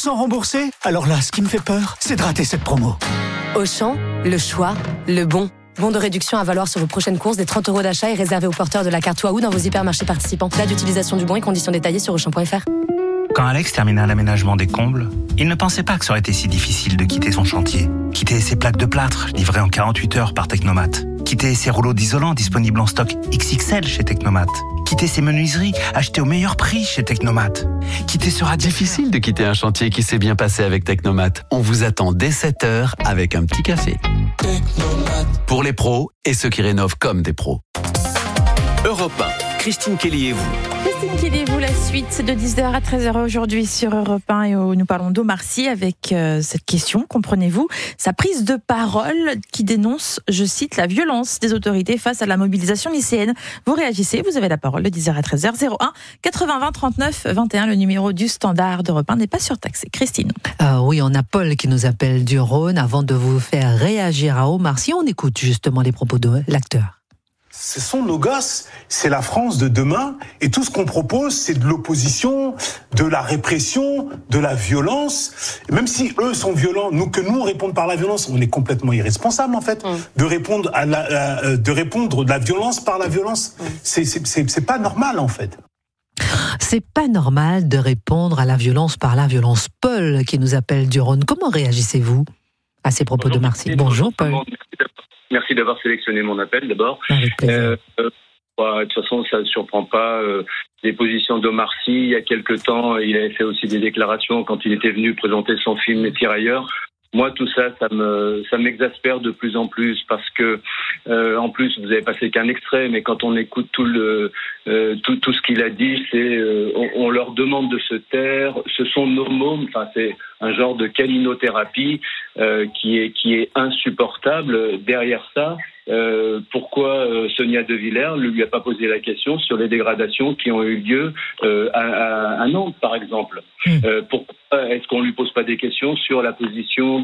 100% remboursé. Alors là, ce qui me fait peur, c'est de rater cette promo. Auchan, le choix, le bon. Bon de réduction à valoir sur vos prochaines courses. Des 30 € d'achat est réservé aux porteurs de la carte Waouh dans vos hypermarchés participants. Date d'utilisation du bon et conditions détaillées sur Auchan.fr. Quand Alex termina l'aménagement des combles, il ne pensait pas que ça aurait été si difficile de quitter son chantier. Quitter ses plaques de plâtre, livrées en 48 heures par Technomat. Quitter ses rouleaux d'isolant disponibles en stock XXL chez Technomat. Quitter ses menuiseries achetées au meilleur prix chez Technomat. Quitter ce radiateur. Difficile de quitter un chantier qui s'est bien passé avec Technomat. On vous attend dès 7h avec un petit café. Technomat. Pour les pros et ceux qui rénovent comme des pros. Europe 1. Christine Kelly et vous. Christine Kelly et vous, la suite de 10h à 13h aujourd'hui sur Europe 1 et où nous parlons d'Omar Sy avec cette question, comprenez-vous, sa prise de parole qui dénonce, je cite, la violence des autorités face à la mobilisation lycéenne. Vous réagissez, vous avez la parole de 10h à 13h, 01 80 20 39 21, le numéro du standard d'Europe 1 n'est pas surtaxé. Christine. Oui, on a Paul qui nous appelle du Rhône. Avant de vous faire réagir à Omar Sy, on écoute justement les propos de l'acteur. Ce sont nos gosses, c'est la France de demain, et tout ce qu'on propose, c'est de l'opposition, de la répression, de la violence. Même si eux sont violents, nous on réponde par la violence, on est complètement irresponsable en fait de répondre de la violence par la violence. C'est pas normal en fait. C'est pas normal de répondre à la violence par la violence. Paul qui nous appelle du Rhône, comment réagissez-vous à ces propos d'Omar Sy? Bonjour Paul. Merci d'avoir sélectionné mon appel d'abord. De toute façon, ça ne surprend pas les positions d'Omar Sy. Il y a quelque temps, il avait fait aussi des déclarations quand il était venu présenter son film Les Tirailleurs. Moi, tout ça, ça m'exaspère de plus en plus parce que, en plus, vous avez passé qu'un extrait, mais quand on écoute tout ce qu'il a dit, c'est, on leur demande de se taire. Ce sont nos mots. Enfin, c'est un genre de caninothérapie qui est insupportable. Derrière ça, pourquoi Sonia De Villers ne lui a pas posé la question sur les dégradations qui ont eu lieu à Nantes, par exemple. Pourquoi est-ce qu'on lui pose pas des questions sur la position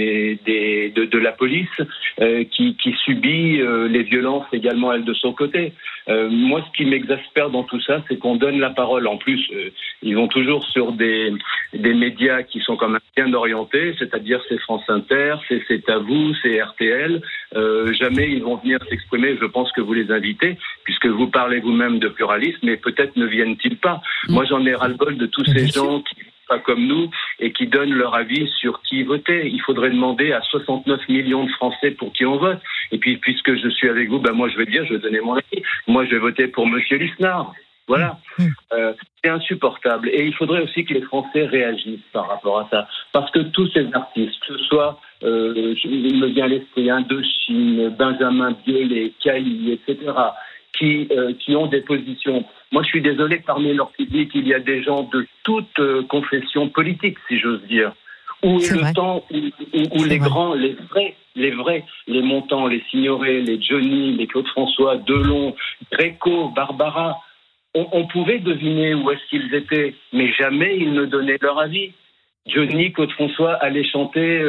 de la police qui subit les violences également elle de son côté. Moi, ce qui m'exaspère dans tout ça, c'est qu'on donne la parole. En plus, ils vont toujours sur des médias qui sont quand même bien orientés, c'est-à-dire c'est France Inter, c'est à vous, c'est RTL. Jamais ils vont venir s'exprimer. Je pense que vous les invitez, puisque vous parlez vous-même de pluralisme, mais peut-être ne viennent-ils pas. Moi, j'en ai ras-le-bol de tous ces gens qui pas comme nous et qui donnent leur avis sur qui voter. Il faudrait demander à 69 millions de Français pour qui on vote. Et puis, puisque je suis avec vous, moi, je vais donner mon avis. Moi, je vais voter pour Monsieur Lisnard. Voilà. C'est insupportable. Et il faudrait aussi que les Français réagissent par rapport à ça. Parce que tous ces artistes, que ce soit, il me vient à l'esprit, Indochine, Benjamin Biolay, Cali, etc., qui ont des positions. Moi, je suis désolé, parmi leur public, il y a des gens de toute confession politique, si j'ose dire. Où est le temps où les grands, les vrais, les Montand, les Signoret, les Johnny, les Claude François, Delon, Gréco, Barbara, on pouvait deviner où est-ce qu'ils étaient, mais jamais ils ne donnaient leur avis. Johnny, Claude François allaient chanter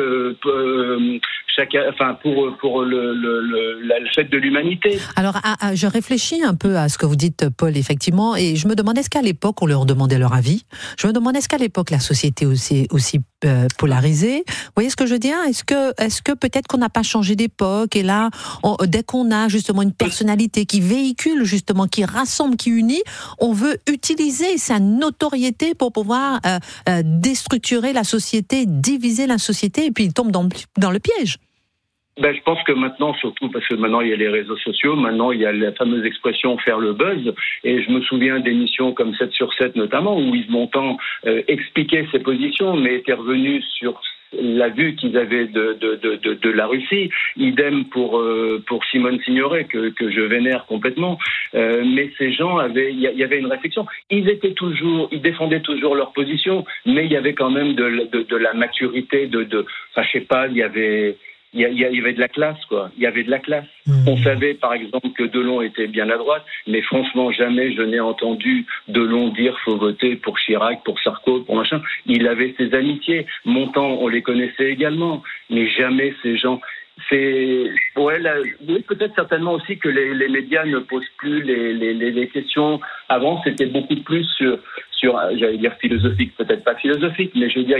pour la fête de l'humanité. Alors, je réfléchis un peu à ce que vous dites, Paul, effectivement, et je me demande, est-ce qu'à l'époque, on leur demandait leur avis? Je me demande, est-ce qu'à l'époque, la société aussi polarisée? Vous voyez ce que je veux dire? Est-ce que peut-être qu'on n'a pas changé d'époque, et là, dès qu'on a justement une personnalité qui véhicule, justement, qui rassemble, qui unit, on veut utiliser sa notoriété pour pouvoir déstructurer la société, diviser la société, et puis il tombe dans le piège. Je pense que maintenant, surtout parce que maintenant il y a les réseaux sociaux, maintenant il y a la fameuse expression faire le buzz, et je me souviens d'émissions comme 7 sur 7 notamment, où Yves Montand expliquait ses positions, mais était revenu sur la vue qu'ils avaient de la Russie. Idem pour Simone Signoret, que je vénère complètement. Mais ces gens il y avait une réflexion. Ils défendaient toujours leur position, mais il y avait quand même de la maturité, je sais pas, il y avait de la classe, quoi. Il y avait de la classe. On savait, par exemple, que Delon était bien à droite, mais franchement, jamais je n'ai entendu Delon dire faut voter pour Chirac, pour Sarko, pour machin. Il avait ses amitiés. Montand, on les connaissait également, mais jamais ces gens. Oui, peut-être certainement aussi que les médias ne posent plus les questions. Avant, c'était beaucoup plus sur, j'allais dire philosophique, peut-être pas philosophique, mais je veux dire,